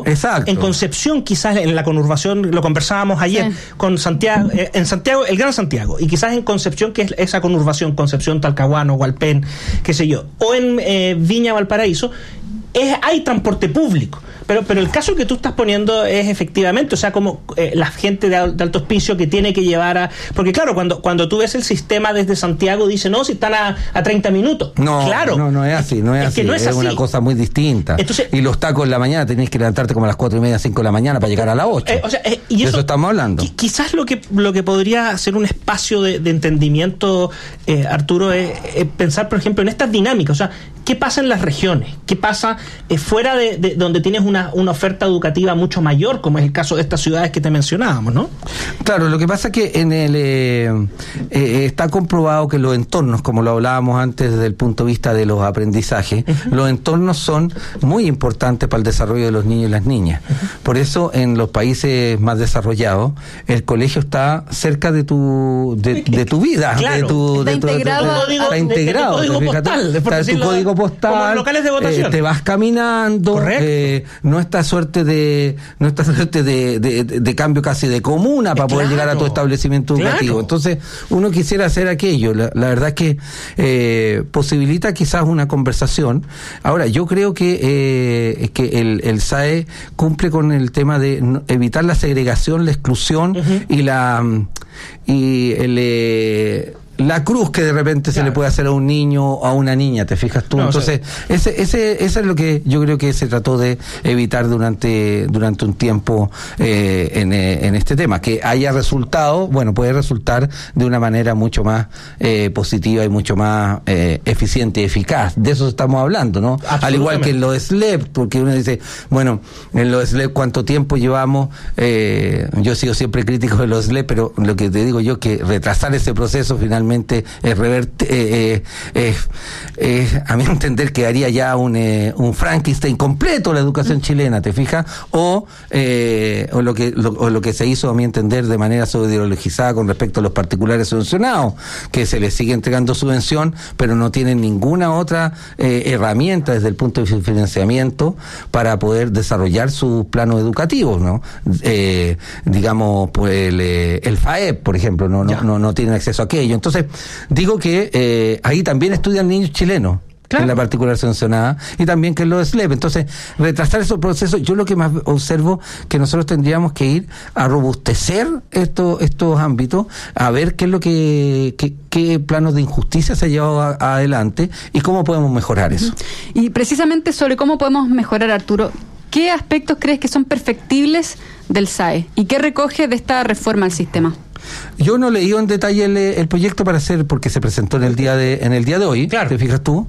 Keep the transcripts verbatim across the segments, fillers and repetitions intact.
Exacto. En Concepción, quizás en la conurbación, lo conversábamos ayer sí. con Santiago, eh, en Santiago, el Gran Santiago, y quizás en Concepción, que es esa conurbación, Concepción, Talcahuano, Hualpén, qué sé yo, o en eh, Viña, Valparaíso, es, hay transporte público. Pero pero el caso que tú estás poniendo es efectivamente, o sea, como eh, la gente de, de alto hospicio que tiene que llevar a... Porque claro, cuando cuando tú ves el sistema desde Santiago, dice, no, si están a, a treinta minutos. No, claro. no, no es así, no es, es así. Que no es, es así. Una cosa muy distinta. Entonces, y los tacos en la mañana tenés que levantarte como a las cuatro y media, cinco de la mañana para llegar a las ocho. Eh, o sea, eh, y de eso, eso estamos hablando. Qu- quizás lo que lo que podría ser un espacio de, de entendimiento, eh, Arturo, es, es pensar, por ejemplo, en estas dinámicas. O sea, ¿qué pasa en las regiones? ¿Qué pasa eh, fuera de, de donde tienes una, una oferta educativa mucho mayor, como es el caso de estas ciudades que te mencionábamos, ¿no? Claro, lo que pasa es que en el eh, eh, está comprobado que los entornos, como lo hablábamos antes desde el punto de vista de los aprendizajes, uh-huh. los entornos son muy importantes para el desarrollo de los niños y las niñas. Uh-huh. Por eso en los países más desarrollados el colegio está cerca de tu de, de tu vida, claro. de tu, está de tu, integrado, de tu, está integrado, de, de tu código postal, está en tu código postal, como los locales de votación. Eh, te vas caminando, eh, no esta suerte de no esta suerte de, de, de, de cambio casi de comuna para poder claro, llegar a tu establecimiento educativo. Claro. Entonces uno quisiera hacer aquello. La, la verdad es que eh, posibilita quizás una conversación. Ahora yo creo que eh, que el, el S A E cumple con el tema de no, evitar la segregación, la exclusión uh-huh. y la y el eh, la cruz que de repente claro. se le puede hacer a un niño o a una niña, ¿te fijas tú? No, entonces, o sea, ese, ese, ese es lo que yo creo que se trató de evitar durante, durante un tiempo eh, en, eh, en este tema. Que haya resultado, bueno, puede resultar de una manera mucho más eh, positiva y mucho más eh, eficiente y eficaz. De eso estamos hablando, ¿no? Al igual que en los S L E P, porque uno dice, bueno, en los S L E P ¿cuánto tiempo llevamos? Eh, yo he sido siempre crítico de los S L E P, pero lo que te digo yo que retrasar ese proceso finalmente es reverte, eh, eh, eh, a mi entender quedaría ya un, eh, un Frankenstein completo la educación chilena, ¿te fijas? O, eh, o, lo que, lo, o lo que se hizo a mi entender de manera subideologizada con respecto a los particulares subvencionados, que se les sigue entregando subvención, pero no tienen ninguna otra eh, herramienta desde el punto de financiamiento para poder desarrollar sus planos educativos, ¿no? Eh, digamos, pues el, el F A E P, por ejemplo, no, no, no, no tienen acceso a aquello. Entonces, digo que eh, ahí también estudian niños chilenos. Claro. En la particular sancionada, y también que es lo de S L E P. Entonces, retrasar esos procesos, yo lo que más observo que nosotros tendríamos que ir a robustecer estos estos ámbitos, a ver qué es lo que, qué, qué planos de injusticia se ha llevado a, a adelante y cómo podemos mejorar eso. Y precisamente sobre cómo podemos mejorar, Arturo, ¿qué aspectos crees que son perfectibles del S A E y qué recoge de esta reforma al sistema? Yo no leí en detalle el, el proyecto para hacer, porque se presentó en el día de en el día de hoy, claro. ¿Te fijas tú?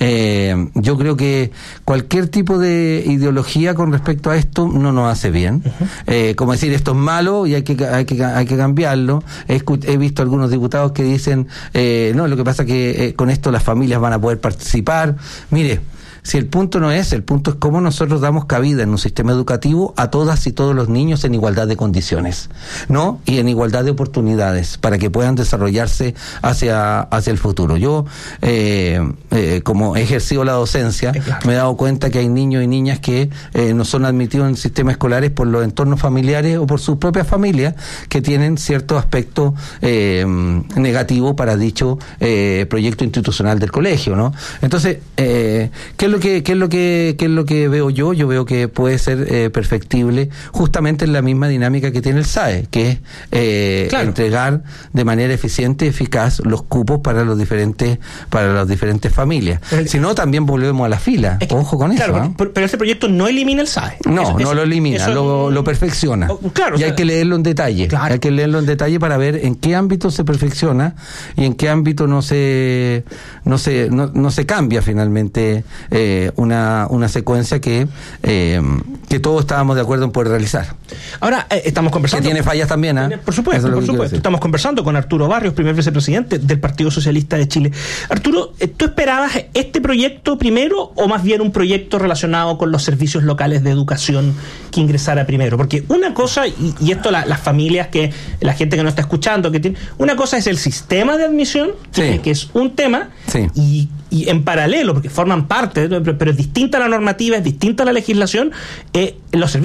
Eh, yo creo que cualquier tipo de ideología con respecto a esto no nos hace bien. Uh-huh. Eh, como decir, esto es malo y hay que hay que hay que cambiarlo. He, he visto algunos diputados que dicen, eh, no, lo que pasa es que eh, con esto las familias van a poder participar. Mire, si el punto no es, el punto es cómo nosotros damos cabida en un sistema educativo a todas y todos los niños en igualdad de condiciones, ¿no? Y en igualdad de oportunidades para que puedan desarrollarse hacia, hacia el futuro. Yo, eh, eh, como he ejercido la docencia, claro. me he dado cuenta que hay niños y niñas que eh, no son admitidos en sistemas escolares por los entornos familiares o por sus propias familias que tienen cierto aspecto eh, negativo para dicho eh, proyecto institucional del colegio, ¿no? Entonces, eh, ¿qué es lo que, qué es lo que, qué es lo que veo yo? Yo veo que puede ser eh, perfectible justamente en la misma dinámica que tiene el S A E, que es eh, claro. entregar de manera eficiente y eficaz los cupos para los diferentes, para las diferentes familias. Pero, si no, también volvemos a la fila. Es que, ojo con claro, eso. ¿eh? Pero, pero ese proyecto no elimina el S A E. No, eso, no eso, lo elimina, lo, lo perfecciona. Oh, claro, y o sea, hay que leerlo en detalle. Claro. Hay que leerlo en detalle para ver en qué ámbito se perfecciona y en qué ámbito no se, no se, no, no se cambia finalmente eh, una, una secuencia que, eh, que todos estábamos de acuerdo en poder realizar. Ahora eh, estamos conversando. Que tiene fallas también, ¿eh? Por supuesto, por supuesto. Estamos conversando con Arturo Barrios, primer vicepresidente del Partido Socialista de Chile. Arturo, ¿tú esperabas este proyecto primero o más bien un proyecto relacionado con los servicios locales de educación que ingresara primero? Porque una cosa, y, y esto la, las familias, que la gente que nos está escuchando, que tiene, una cosa es el sistema de admisión, sí. que, que es un tema, sí. y, y en paralelo, porque forman parte, pero es distinta la normativa, es distinta la legislación, eh, los servicios